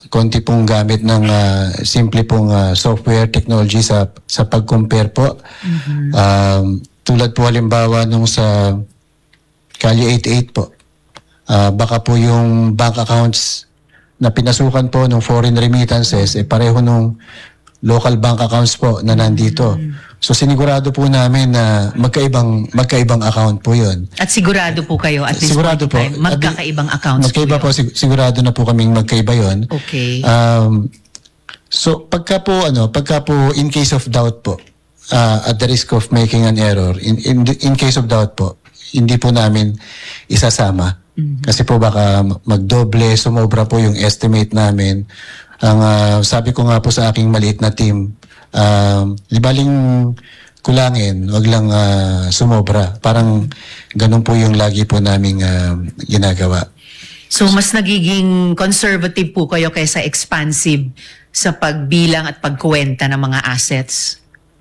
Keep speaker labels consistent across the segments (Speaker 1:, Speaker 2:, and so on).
Speaker 1: konti pong gamit ng simple pong software technology sa pag-compare po. Tulad po halimbawa nung sa Kalye 88 po, baka po yung bank accounts na pinasukan po ng foreign remittances, pareho nung local bank accounts po na nandito. So sinigurado po namin na magkaibang account po yun.
Speaker 2: At sigurado po kayo at this
Speaker 1: sigurado po,
Speaker 2: time, magkakaibang accounts
Speaker 1: magkaiba po, sigurado na po kaming magkaiba yun.
Speaker 2: Okay.
Speaker 1: So pagka po in case of doubt po, at the risk of making an error, in case of doubt po, hindi po namin isasama. Kasi po baka magdoble, sumobra po yung estimate namin. Ang sabi ko nga po sa aking maliit na team, libaling kulangin, wag lang sumobra. Parang ganun po yung lagi po naming ginagawa.
Speaker 2: So mas nagiging conservative po kayo kaysa expansive sa pagbilang at pagkuwenta ng mga assets?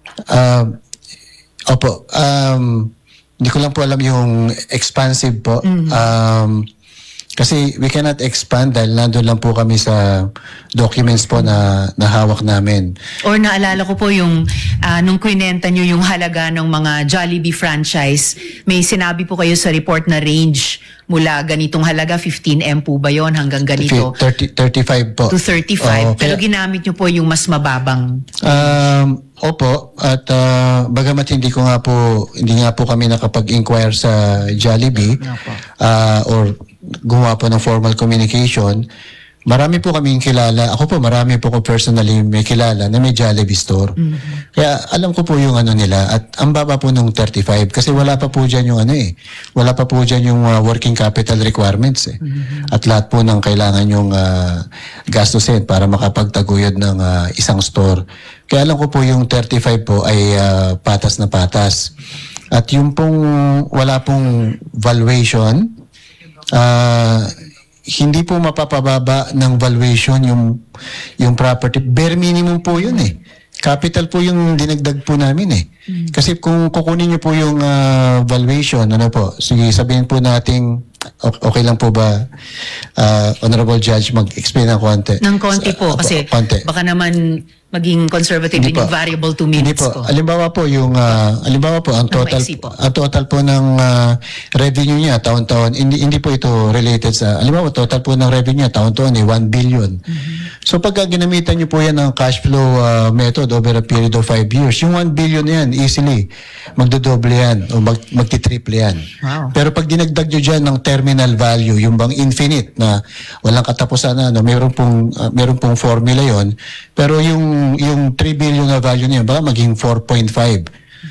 Speaker 1: Opo. Hindi ko lang po alam yung expansive po. Kasi we cannot expand dahil nandun lang po kami sa documents po na hawak namin.
Speaker 2: Or naalala ko po yung nung kwinenta nyo yung halaga ng mga Jollibee franchise, may sinabi po kayo sa report na range mula ganitong halaga, 15M po ba yon hanggang ganito?
Speaker 1: 35 po.
Speaker 2: To 35. Pero ginamit nyo po yung mas mababang.
Speaker 1: Opo, at bagamat hindi nga po kami nakapag-inquire sa Jollibee or gumawa po ng formal communication, marami po kaming kilala. Ako po, marami po ko personally may kilala na may Jollibee store. Kaya alam ko po yung nila at ang baba po nung 35 kasi wala pa po dyan yung wala pa po dyan yung working capital requirements At lahat po ng kailangan yung gastusin para makapagtaguyod ng isang store. Kaya alam ko po yung 35 po ay patas na patas. At yung pong wala pong valuation, hindi po mapapababa ng valuation yung property. Bare minimum po yun Capital po yung dinagdag po namin Kasi kung kukunin niyo po yung valuation, sige sabihin po nating okay lang po ba, Honorable Judge, mag-explain ng konti?
Speaker 2: Ng konti po, kasi baka naman maging conservative din yung variable 2 minutes ko.
Speaker 1: Halimbawa po ang total po ng revenue niya taon-taon, hindi po ito related sa, halimbawa total po ng revenue niya taon-taon 1 billion. So pagka ginamitan niyo po yan ng cash flow method over a period of 5 years, yung 1 billion na yan, easily magdodoble yan o magti-triple yan.
Speaker 2: Wow.
Speaker 1: Pero pag dinagdag niyo dyan ng terminal value, yung bang infinite na walang katapusan meron pong formula yon, pero yung 3 billion na value niya baka maging 4.5.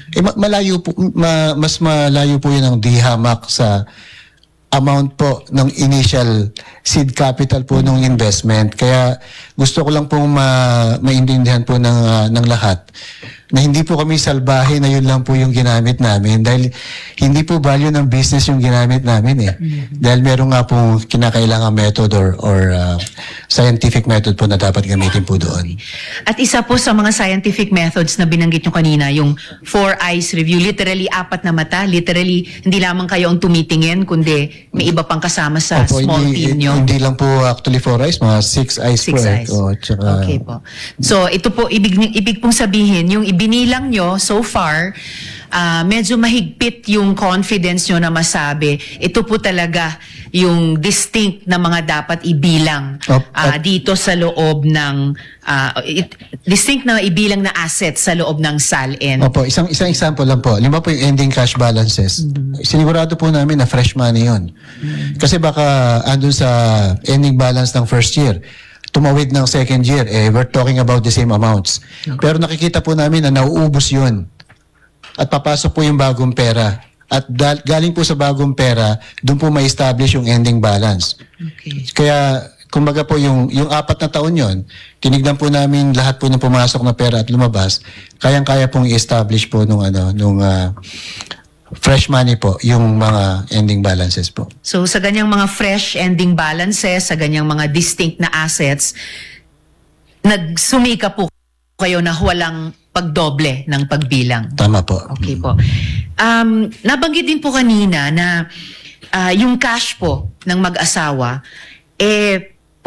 Speaker 1: Mas malayo po yun ang dihamak sa amount po ng initial seed capital po ng investment. Kaya gusto ko lang pong maintindihan po ng lahat na hindi po kami salbahe na yun lang po yung ginamit namin dahil hindi po value ng business yung ginamit namin Dahil meron nga pong kinakailangan method or scientific method po na dapat gamitin po doon.
Speaker 2: At isa po sa mga scientific methods na binanggit nyo kanina, yung 4 eyes review, literally 4 na mata, literally hindi lamang kayo ang tumitingin, kundi may iba pang kasama sa small team nyo.
Speaker 1: Hindi lang po actually 4 eyes, mga 6 eyes po.
Speaker 2: 6 eyes. Okay po. So ito po, ibig pong sabihin, yung binilang nyo so far, medyo mahigpit yung confidence nyo na masabi, ito po talaga yung distinct na mga dapat ibilang dito sa loob ng distinct na ibilang na assets sa loob ng SALN.
Speaker 1: Opo, isang example lang po. Lima po yung ending cash balances. Sinigurado po namin na fresh money yun. Kasi baka andun sa ending balance ng first year, tumawid ng second year, we're talking about the same amounts. Pero nakikita po namin na nauubos yun. At papasok po yung bagong pera. At galing po sa bagong pera, doon po ma-establish yung ending balance.
Speaker 2: Okay.
Speaker 1: Kaya, kumbaga po yung 4 na taon yon, tinignan po namin lahat po ng pumasok na pera at lumabas, kayang-kaya pong i-establish po nung fresh money po, yung mga ending balances po.
Speaker 2: So sa ganyang mga fresh ending balances, sa ganyang mga distinct na assets, nagsumika po kayo na walang pagdoble ng pagbilang.
Speaker 1: Tama po.
Speaker 2: Okay po. Nabanggit din po kanina na yung cash po ng mag-asawa,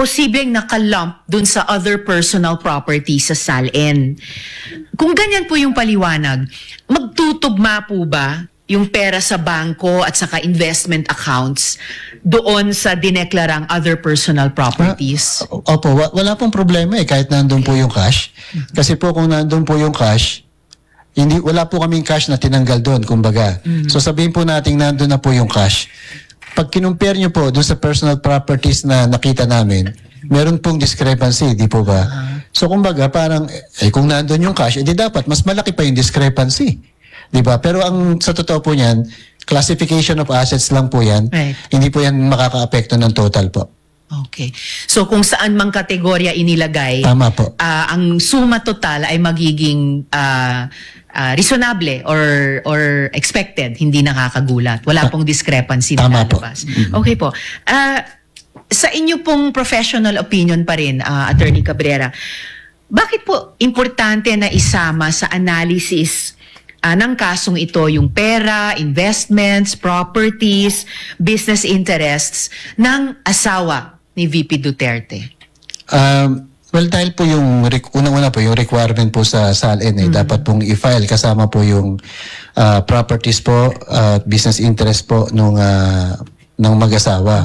Speaker 2: posibleng nakalump dun sa other personal property sa SALN. Kung ganyan po yung paliwanag, magtutugma po ba yung pera sa bangko at saka investment accounts doon sa dineklarang other personal properties?
Speaker 1: Opo, wala pong problema kahit nandun po yung cash. Kasi po kung nandun po yung cash, wala po kaming cash na tinanggal doon, kumbaga. So sabihin po natin nandun na po yung cash. Pag kinumpare nyo po doon sa personal properties na nakita namin, meron pong discrepancy, di po ba? So kumbaga parang, kung nandun yung cash, edi dapat mas malaki pa yung discrepancy. Di ba? Pero ang sa totoo po niyan, classification of assets lang po yan.
Speaker 2: Right.
Speaker 1: Hindi po yan makaka-apekto ng total po.
Speaker 2: Okay. So kung saan mang kategorya inilagay,
Speaker 1: Tama po.
Speaker 2: ang suma total ay magiging reasonable or expected, hindi nakakagulat. Wala pong discrepancy na
Speaker 1: Tama po.
Speaker 2: lalabas. Okay po. Sa inyo pong professional opinion pa rin, Attorney Cabrera, bakit po importante na isama sa analysis ng kasong ito yung pera, investments, properties, business interests ng asawa ni VP Duterte?
Speaker 1: Well, dahil po yung unang-una po yung requirement po sa SALN dapat pong i-file kasama po yung properties po, business interest po ng mag-asawa.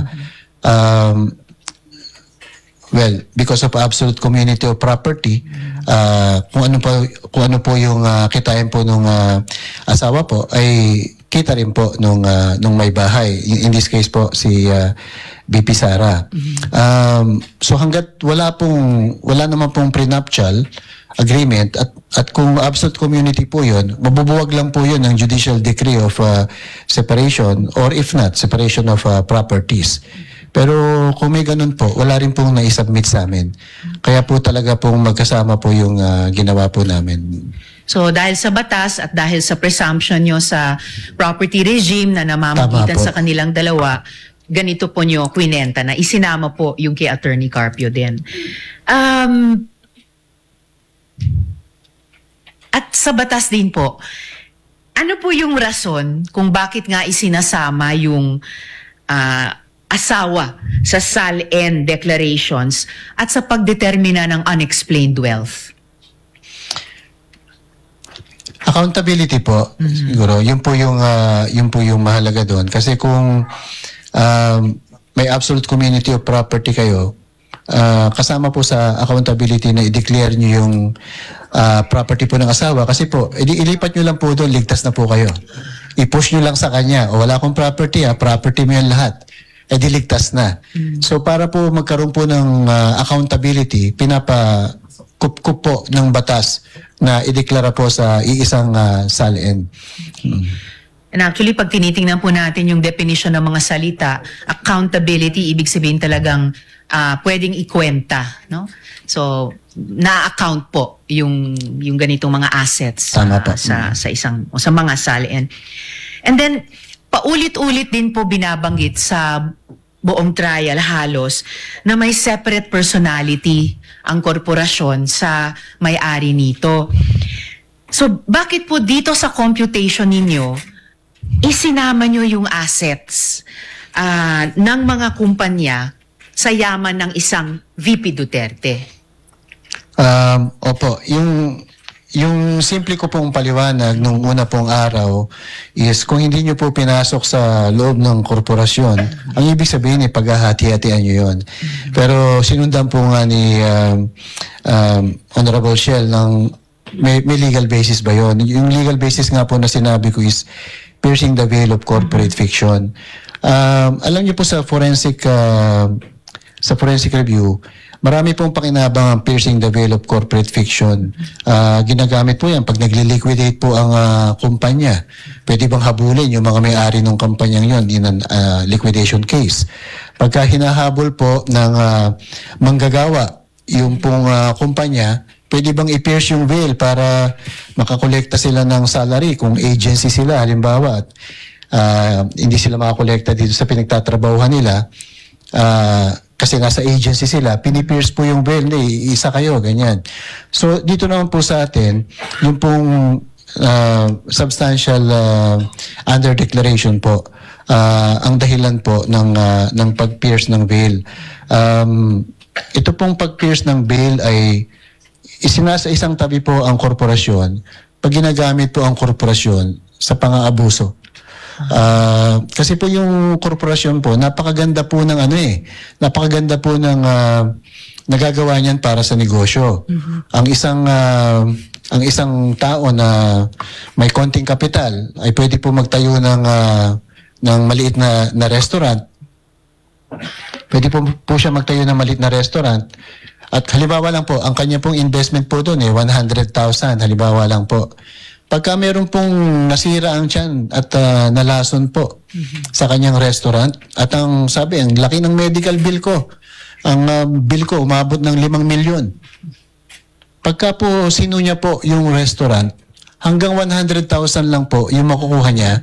Speaker 1: Well, because of absolute community of property, kung ano po yung kitain po nung asawa po ay kita rin po nung may bahay. In this case po si BP Sara. So hangga't wala naman pong prenuptial agreement at kung absolute community po yun, mabubuwag lang po yun ng judicial decree of separation or if not, separation of properties. Pero kung may ganun po, wala rin pong naisubmit sa amin. Kaya po talaga pong magkasama po yung ginawa po namin.
Speaker 2: So dahil sa batas at dahil sa presumption nyo sa property regime na namamagitan sa kanilang dalawa, ganito po nyo kwinenta na isinama po yung kay Attorney Carpio din. At sa batas din po, ano po yung rason kung bakit nga isinasama yung asawa sa SALN declarations at sa pagdetermina ng unexplained wealth?
Speaker 1: Accountability po, siguro. Yun po yung mahalaga doon. Kasi kung may absolute community of property kayo, kasama po sa accountability na i-declare nyo yung property po ng asawa. Kasi po, ilipat nyo lang po doon, ligtas na po kayo. I-push nyo lang sa kanya, o wala akong property, property mo yan lahat. Diligtas na. So para po magkaroon po ng accountability, pinapakup po ng batas na ideklara po sa iisang SALN.
Speaker 2: And actually, pag tinitingnan po natin yung definition ng mga salita, accountability, ibig sabihin talagang pwedeng ikwenta, no? So, na-account po yung ganitong mga assets sa isang o sa mga SALN. And then paulit-ulit din po binabanggit sa buong trial halos na may separate personality ang korporasyon sa may-ari nito. So bakit po dito sa computation ninyo isinama nyo yung assets ng mga kumpanya sa yaman ng isang VP Duterte?
Speaker 1: Opo, yung simple ko pong paliwanag nung una pong araw is kung hindi nyo po pinasok sa loob ng korporasyon, ang ibig sabihin ay paghahati-hatian nyo yun. Pero sinundan po nga ni Honorable Shell ng may legal basis ba yun? Yung legal basis nga po na sinabi ko is piercing the veil of corporate fiction. Alam niyo po sa forensic review, marami pong pakinabang ang piercing the veil of corporate fiction. Ginagamit po yan pag nagli-liquidate po ang kumpanya. Pwede bang habulin yung mga may-ari ng kumpanyang yon in an liquidation case? Pagka hinahabol po ng manggagawa yung pong kumpanya, pwede bang i-pierce yung veil para makakolekta sila ng salary kung agency sila, halimbawa, at hindi sila makakolekta dito sa pinagtatrabahuhan nila, kasi nasa agency sila, pinipierce po yung veil, isa kayo, ganyan. So, dito naman po sa atin, yung pong substantial under declaration po, ang dahilan po ng pag-pierce ng veil. ito pong pag-pierce ng bail ay isinasa isang tabi po ang korporasyon pag ginagamit po ang korporasyon sa pang-aabuso. Kasi po yung korporasyon po, napakaganda po ng napakaganda po ng nagagawa niyan para sa negosyo. Ang isang tao na may konting kapital ay pwede po magtayo ng maliit na restaurant. Pwede po siya magtayo ng maliit na restaurant. At halimbawa lang po, ang kanya pong investment po doon 100,000, halimbawa lang po. Pagka meron pong nasira ang tiyan at nalason po sa kanyang restaurant, at ang sabi, ang laki ng medical bill ko, ang bill ko umabot ng 5 milyon. Pagka po sinunya po yung restaurant, hanggang 100,000 lang po yung makukuha niya.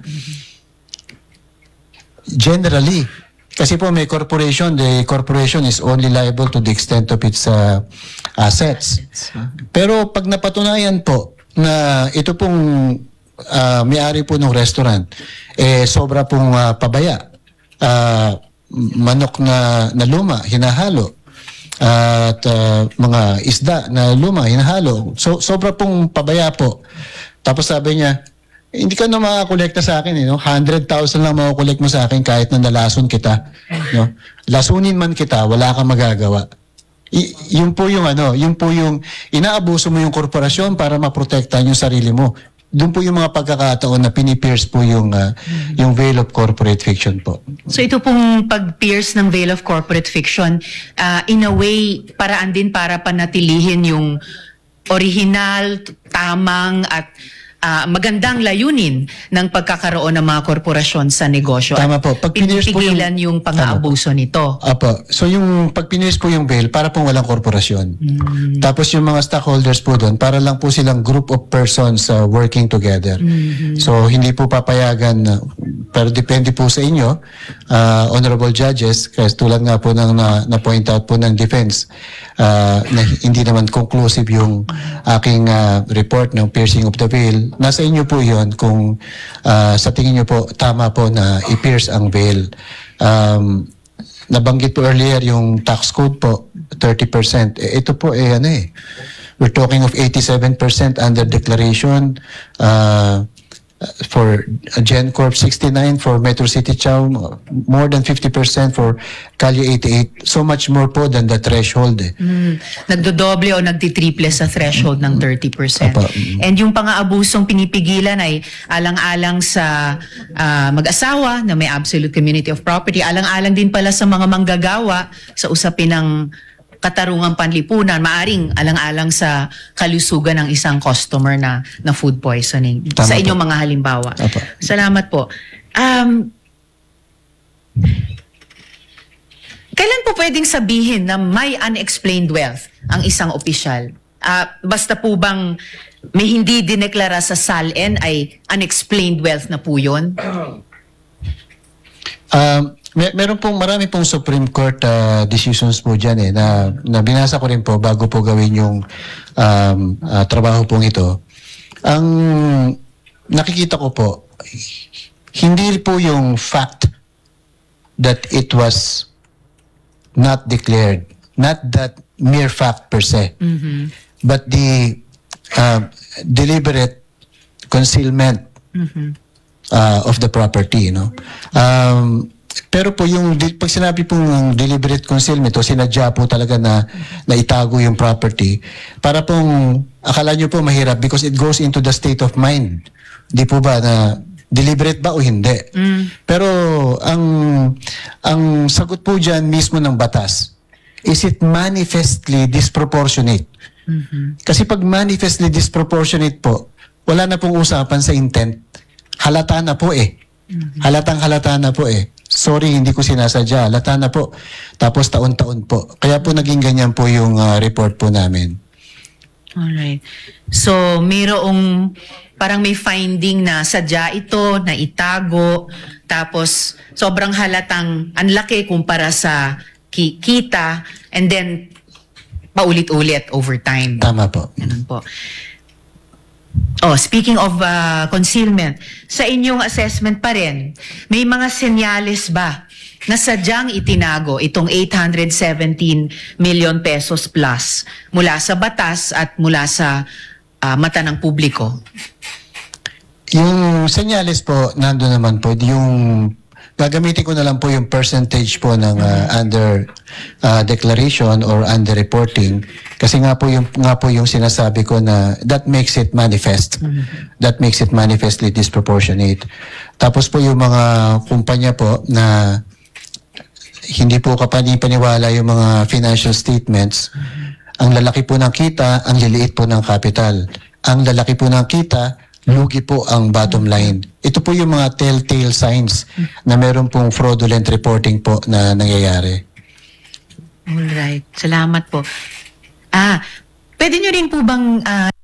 Speaker 1: Generally, kasi po may corporation, the corporation is only liable to the extent of its assets. Pero pag napatunayan po na ito pong may-ari po ng restaurant, sobra pong pabaya, manok na luma, hinahalo, at mga isda na luma, hinahalo. So, sobra pong pabaya po. Tapos sabi niya, hindi ka na makakolekta sa akin, 100,000 lang makakolekt mo sa akin kahit na nalason kita. No? Lasunin man kita, wala kang magagawa. Yun po yung inaabuso mo yung korporasyon para maprotektahan yung sarili mo. Doon po yung mga pagkakataon na pinipierce po yung veil of corporate fiction po.
Speaker 2: So ito pong pag-pierce ng veil of corporate fiction, in a way, paraan din para panatilihin yung original, tamang at magandang layunin ng pagkakaroon ng mga korporasyon sa negosyo.
Speaker 1: Tama po. Pag
Speaker 2: pinipigilan yung pang-aabuso nito.
Speaker 1: Apo. So yung pag pinirce po yung bail, para pong walang korporasyon. Tapos yung mga stockholders po doon, para lang po silang group of persons working together. So hindi po papayagan, pero depende po sa inyo, honorable judges, kasi tulad nga po ng na-point out po ng defense, na hindi naman conclusive yung aking report ng piercing of the veil. Nasa inyo po yon kung sa tingin nyo po tama po na i-pierce ang veil. Nabanggit po earlier yung tax code po, 30%. Ito po we're talking of 87% under declaration, for GenCorp 69, for Metro City Chow, more than 50% for Calye 88. So much more po than the threshold.
Speaker 2: Nagdodoble o nagtitriple sa threshold ng 30%. And yung pang-aabusong pinipigilan ay alang-alang sa mag-asawa na may absolute community of property, alang-alang din pala sa mga manggagawa sa usapin ng katarungang panlipunan, maaring alang-alang sa kalusugan ng isang customer na food poisoning.
Speaker 1: Tama
Speaker 2: sa inyong
Speaker 1: po.
Speaker 2: mga halimbawa.
Speaker 1: Tama.
Speaker 2: Salamat po. Kailan po pwedeng sabihin na may unexplained wealth ang isang opisyal? Basta po bang may hindi dineklara sa SALN ay unexplained wealth na po yun?
Speaker 1: Meron pong marami pong Supreme Court decisions po dyan na binasa ko rin po bago po gawin yung trabaho pong ito. Ang nakikita ko po, hindi po yung fact that it was not declared, not that mere fact per se, but the deliberate concealment of the property, pero po yung pag sinabi pong deliberate concealment o sinadya po talaga na itago yung property, para pong akala nyo po mahirap because it goes into the state of mind. Di po ba na deliberate ba o hindi? Pero ang sagot po dyan mismo ng batas, is it manifestly disproportionate? Kasi pag manifestly disproportionate po, wala na pong usapan sa intent. Halata na po Halatang-halata na po Sorry, hindi ko sinasadya. Halata na po. Tapos taon-taon po. Kaya po naging ganyan po yung report po namin.
Speaker 2: Alright. So, mayroong parang may finding na sadya ito, na itago, tapos sobrang halatang ang laki kumpara sa kita, and then paulit-ulit over time.
Speaker 1: Tama po.
Speaker 2: Ganun po. Speaking of concealment, sa inyong assessment pa rin, may mga senyales ba na sadyang itinago itong 817 million pesos plus mula sa batas at mula sa mata ng publiko?
Speaker 1: Yung senyales po, nando naman po, yung gagamitin ko na lang po yung percentage po ng under declaration or under reporting kasi nga po yung sinasabi ko na that makes it manifest. That makes it manifestly disproportionate. Tapos po yung mga kumpanya po na hindi po kapani-paniwala yung mga financial statements. Ang lalaki po ng kita, ang liliit po ng capital. Ang lalaki po ng kita, lugi po ang bottom line. Ito po yung mga telltale signs na meron pong fraudulent reporting po na nangyayari.
Speaker 2: Alright. Salamat po. Pwede nyo rin po bang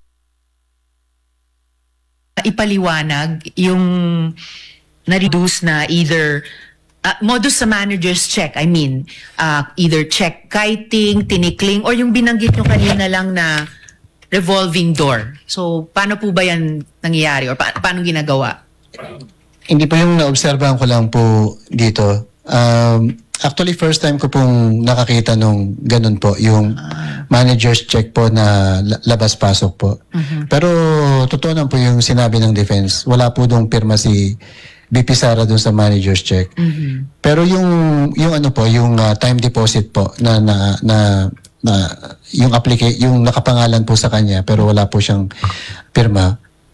Speaker 2: ipaliwanag yung na-reduce na either modus sa manager's check, I mean, either check kiting, tinikling, or yung binanggit nyo kanina lang na revolving door. So, paano po ba yan nangyayari or paano ginagawa?
Speaker 1: Hindi po yung naobserbahan ko lang po dito. Actually, first time ko pong nakakita nung ganun po, yung manager's check po na labas-pasok po. Pero totoo naman po yung sinabi ng defense. Wala po dong pirma si BP Sara doon sa manager's check. Pero yung ano po, yung time deposit po na yung nakapangalan po sa kanya pero wala po siyang pirma.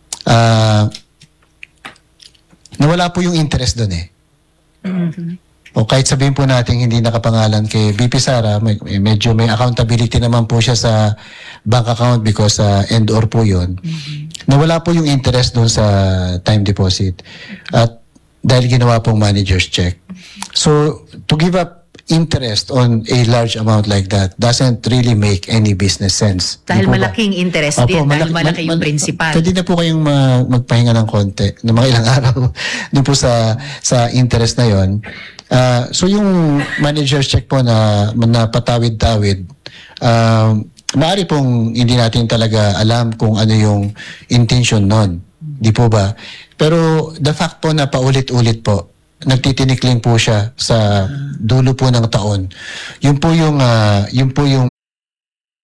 Speaker 1: Nawala po yung interest doon eh. O kahit sabihin po natin hindi nakapangalan kay BP Sara, medyo may accountability naman po siya sa bank account because end or po yun. Nawala po yung interest doon sa time deposit. At dahil ginawa pong manager's check. So, to give up interest on a large amount like that doesn't really make any business sense.
Speaker 2: Dahil malaking interest din, dahil malaki yung principal.
Speaker 1: Pwede na po kayong magpahinga ng konti, ng mga ilang araw, doon po sa interest na yon. So, yung manager's check po na patawid-tawid, maaari pong hindi natin talaga alam kung ano yung intention nun. Di po ba? Pero the fact po na paulit-ulit po, nagtitinikling po siya sa dulo po ng taon. Yun po yung